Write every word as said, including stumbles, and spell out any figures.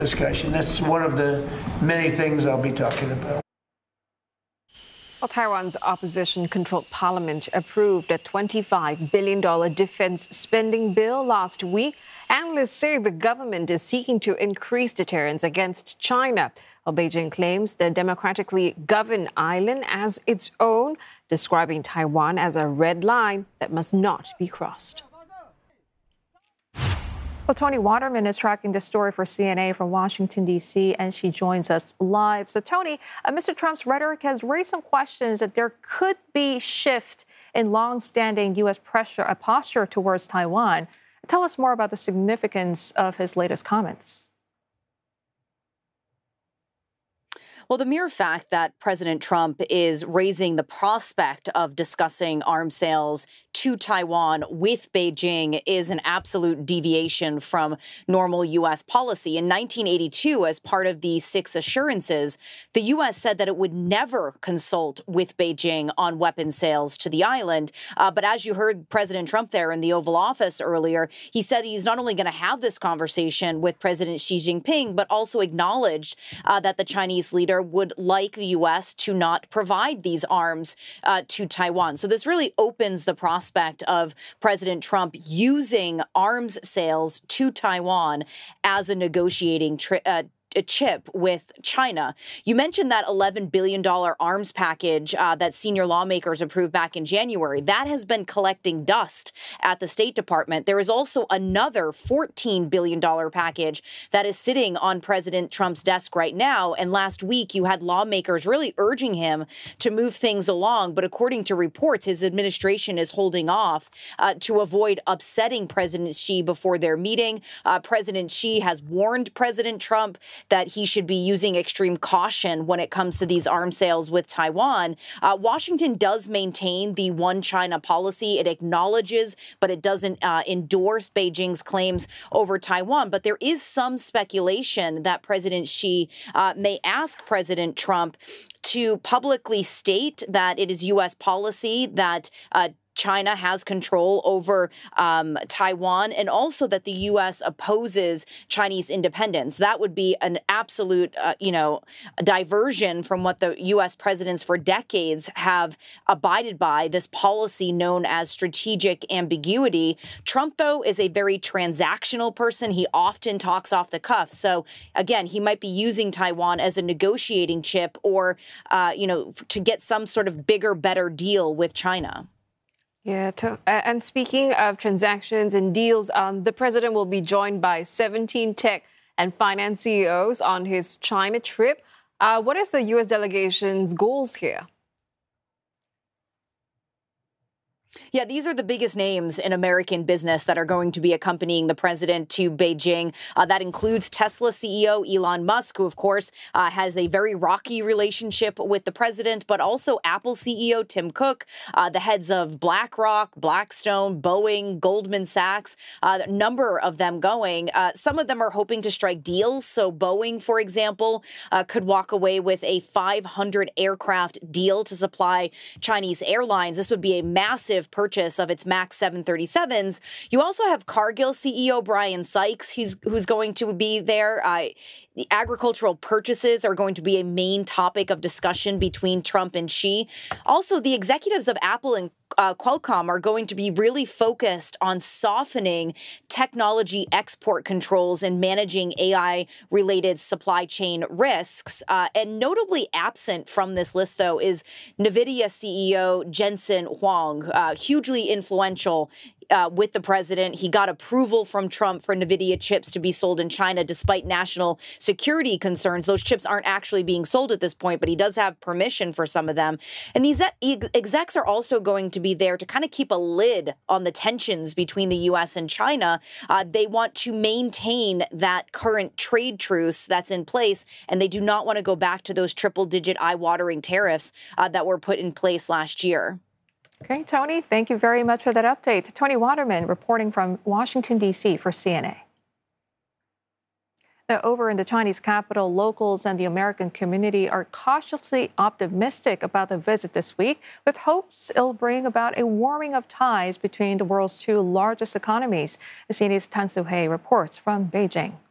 discussion. That's one of the many things I'll be talking about. Well, Taiwan's opposition-controlled parliament approved a twenty-five billion dollars defense spending bill last week. Analysts say the government is seeking to increase deterrence against China, while Beijing claims the democratically governed island as its own, describing Taiwan as a red line that must not be crossed. Well, Tony Waterman is tracking the story for C N A from Washington, D C, and she joins us live. So, Tony, uh, Mister Trump's rhetoric has raised some questions that there could be shift in longstanding U S pressure, a posture towards Taiwan. Tell us more about the significance of his latest comments. Well, the mere fact that President Trump is raising the prospect of discussing arms sales to Taiwan with Beijing is an absolute deviation from normal U S policy. In nineteen eighty-two, as part of the Six Assurances, the U S said that it would never consult with Beijing on weapons sales to the island. Uh, but as you heard President Trump there in the Oval Office earlier, he said he's not only going to have this conversation with President Xi Jinping, but also acknowledged uh, that the Chinese leader would like the U S to not provide these arms uh, to Taiwan. So this really opens the prospect of President Trump using arms sales to Taiwan as a negotiating tri- uh, a chip with China. You mentioned that eleven billion dollars arms package uh, that senior lawmakers approved back in January. That has been collecting dust at the State Department. There is also another fourteen billion dollars package that is sitting on President Trump's desk right now. And last week, you had lawmakers really urging him to move things along. But according to reports, his administration is holding off uh, to avoid upsetting President Xi before their meeting. Uh, President Xi has warned President Trump that he should be using extreme caution when it comes to these arms sales with Taiwan. Uh, Washington does maintain the one China policy. It acknowledges, but it doesn't uh, endorse Beijing's claims over Taiwan. But there is some speculation that President Xi uh, may ask President Trump to publicly state that it is U S policy that uh, China has control over um, Taiwan, and also that the U S opposes Chinese independence. That would be an absolute, uh, you know, diversion from what the U S presidents for decades have abided by, this policy known as strategic ambiguity. Trump, though, is a very transactional person. He often talks off the cuff. So, again, he might be using Taiwan as a negotiating chip or, uh, you know, to get some sort of bigger, better deal with China. Yeah, to, uh, and speaking of transactions and deals, um, the president will be joined by seventeen tech and finance C E Os on his China trip. Uh, what is the U S delegation's goals here? Yeah, these are the biggest names in American business that are going to be accompanying the president to Beijing. Uh, that includes Tesla C E O Elon Musk, who, of course, uh, has a very rocky relationship with the president, but also Apple C E O Tim Cook, uh, the heads of BlackRock, Blackstone, Boeing, Goldman Sachs, uh, a number of them going. Uh, some of them are hoping to strike deals. So Boeing, for example, uh, could walk away with a five hundred aircraft deal to supply Chinese airlines. This would be a massive purchase of its MAX seven thirty-sevens. You also have Cargill C E O Brian Sykes, who's, who's going to be there. Uh, the agricultural purchases are going to be a main topic of discussion between Trump and Xi. Also, the executives of Apple and Uh, Qualcomm are going to be really focused on softening technology export controls and managing A I-related supply chain risks. Uh, and notably absent from this list, though, is NVIDIA C E O Jensen Huang, uh, hugely influential Uh, with the president. He got approval from Trump for NVIDIA chips to be sold in China despite national security concerns. Those chips aren't actually being sold at this point, but he does have permission for some of them. And these execs are also going to be there to kind of keep a lid on the tensions between the U S and China. Uh, they want to maintain that current trade truce that's in place, and they do not want to go back to those triple-digit eye-watering tariffs uh, that were put in place last year. Okay, Tony, thank you very much for that update. Tony Waterman reporting from Washington, D C for C N A. Now, over in the Chinese capital, locals and the American community are cautiously optimistic about the visit this week, with hopes it'll bring about a warming of ties between the world's two largest economies. C N A's Tan Soo-hae reports from Beijing.